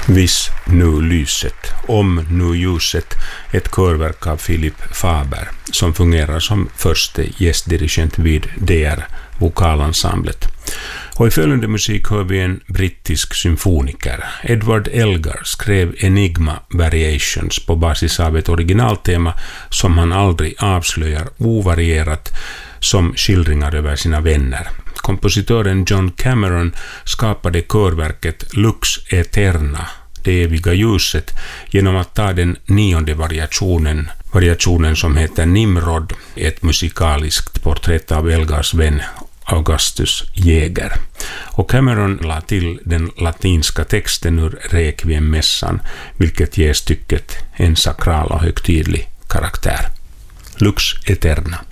Viss nu lyset, om nu ljuset, ett körverk av Philip Faber som fungerar som första gästdirigent vid DR vokalensemblet. Och i följande musik hör vi en brittisk symfoniker. Edward Elgar skrev Enigma Variations på basis av ett originaltema som han aldrig avslöjar, ovarierat som skildringar över sina vänner. Kompositören John Cameron skapade körverket Lux Eterna, det eviga ljuset, genom att ta den 9:e variationen som heter Nimrod, ett musikaliskt porträtt av Elgars vän Augustus Jäger. Och Cameron la till den latinska texten ur Requiem-mässan, vilket ger stycket en sakral och högtidlig karaktär. Lux Eterna.